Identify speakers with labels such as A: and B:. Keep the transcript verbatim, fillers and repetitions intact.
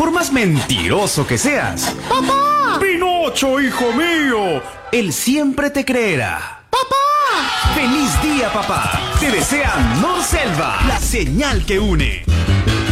A: por más mentiroso que seas.
B: ¡Papá!
A: ¡Pinocho, hijo mío! Él siempre te creerá.
B: ¡Papá!
A: ¡Feliz día, papá! Te desea Norselva, la señal que une.